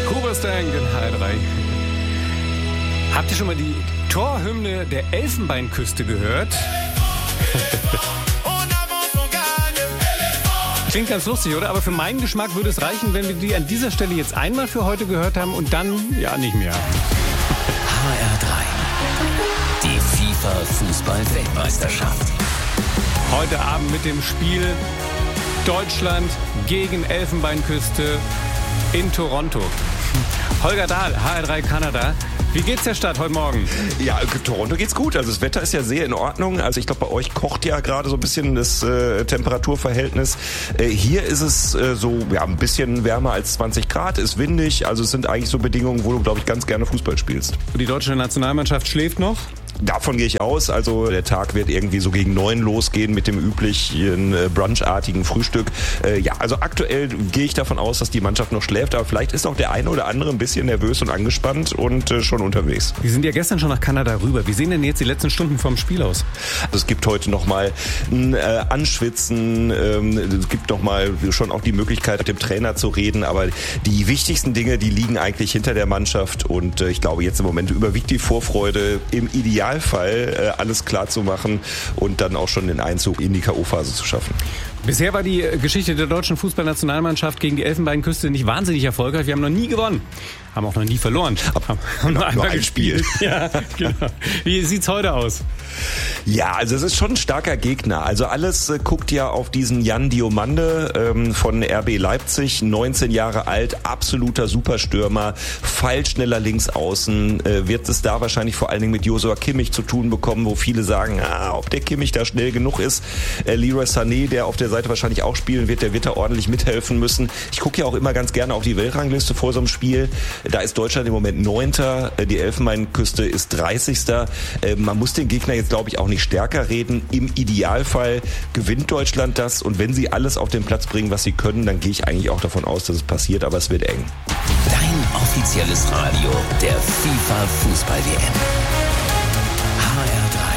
Kuberstank in HR3. Habt ihr schon mal die Torhymne der Elfenbeinküste gehört? Klingt ganz lustig, oder? Aber für meinen Geschmack würde es reichen, wenn wir die an dieser Stelle jetzt einmal für heute gehört haben und dann, ja, nicht mehr. HR3. Die FIFA-Fußball-Weltmeisterschaft. Heute Abend mit dem Spiel Deutschland gegen Elfenbeinküste in Toronto. Holger Dahl, HR3 Kanada. Wie geht's der Stadt heute Morgen? Ja, Toronto geht's gut. Also das Wetter ist ja sehr in Ordnung. Also ich glaube, bei euch kocht ja gerade so ein bisschen das Temperaturverhältnis. Hier ist es so ein bisschen wärmer als 20 Grad, ist windig. Also es sind eigentlich so Bedingungen, wo du, glaube ich, ganz gerne Fußball spielst. Die deutsche Nationalmannschaft schläft noch? Davon gehe ich aus. Also der Tag wird irgendwie so gegen 9 losgehen mit dem üblichen brunchartigen Frühstück. Also aktuell gehe ich davon aus, dass die Mannschaft noch schläft. Aber vielleicht ist auch der eine oder andere ein bisschen nervös und angespannt und schon unterwegs. Wir sind ja gestern schon nach Kanada rüber. Wie sehen denn jetzt die letzten Stunden vorm Spiel aus? Es gibt heute nochmal ein Anschwitzen. Es gibt nochmal schon auch die Möglichkeit, mit dem Trainer zu reden. Aber die wichtigsten Dinge, die liegen eigentlich hinter der Mannschaft. Und ich glaube, jetzt im Moment überwiegt die Vorfreude, im Idealfall alles klar zu machen und dann auch schon den Einzug in die K.O.-Phase zu schaffen. Bisher war die Geschichte der deutschen Fußballnationalmannschaft gegen die Elfenbeinküste nicht wahnsinnig erfolgreich. Wir haben noch nie gewonnen, haben auch noch nie verloren, haben nur einmal gespielt. Ja, genau. Wie sieht's heute aus? Ja, also es ist schon ein starker Gegner. Also alles guckt ja auf diesen Jan Diomande von RB Leipzig, 19 Jahre alt, absoluter Superstürmer, feilschneller Linksaußen, wird es da wahrscheinlich vor allen Dingen mit Joshua Kimmich zu tun bekommen, wo viele sagen, ob der Kimmich da schnell genug ist. Leroy Sané, der auf der Seite wahrscheinlich auch spielen wird, der wird da ordentlich mithelfen müssen. Ich gucke ja auch immer ganz gerne auf die Weltrangliste vor so einem Spiel. Da ist Deutschland im Moment 9. Die Elfenbeinküste ist 30. Man muss den Gegner jetzt, glaube ich, auch nicht stärker reden. Im Idealfall gewinnt Deutschland das und wenn sie alles auf den Platz bringen, was sie können, dann gehe ich eigentlich auch davon aus, dass es passiert, aber es wird eng. Dein offizielles Radio der FIFA Fußball-WM. HR3.